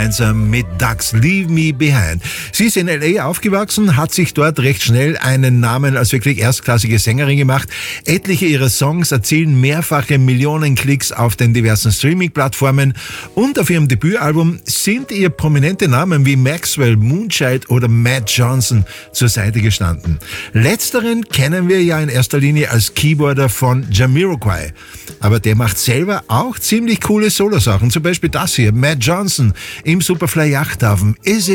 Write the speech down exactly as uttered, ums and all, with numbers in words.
gemeinsam mit Ducks Leave Me Behind. Sie ist in L A aufgewachsen, hat sich dort recht schnell einen Namen als wirklich erstklassige Sängerin gemacht. Etliche ihrer Songs erzielen mehrfache Millionen Klicks auf den diversen Streaming-Plattformen und auf ihrem Debütalbum sind ihr prominente Namen wie Maxwell, Moonchild oder Matt Johnson zur Seite gestanden. Letzteren kennen wir ja in erster Linie als Keyboarder von Jamiroquai. Aber der macht selber auch ziemlich coole Solosachen. Zum Beispiel das hier, Matt Johnson im Superfly Yachthafen. Is